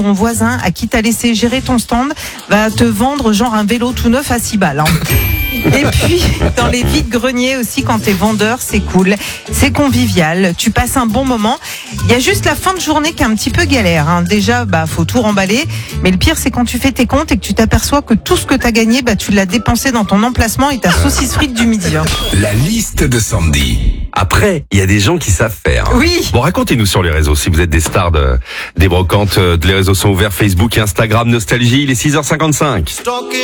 ton voisin à qui t'as laissé gérer ton stand va te vendre genre un vélo tout neuf à 6 balles. Et puis, dans les vides-greniers aussi, quand t'es vendeur, c'est cool, c'est convivial, tu passes un bon moment. Il y a juste la fin de journée qui est un petit peu galère. Déjà, faut tout remballer. Mais le pire, c'est quand tu fais tes comptes et que tu t'aperçois que tout ce que t'as gagné, tu l'as dépensé dans ton emplacement et ta saucisse frite du midi. La liste de Sandy. Après, il y a des gens qui savent faire. Oui. Bon, racontez-nous sur les réseaux si vous êtes des stars des brocantes. Les réseaux sont ouverts, Facebook et Instagram, Nostalgie, il est 6h55.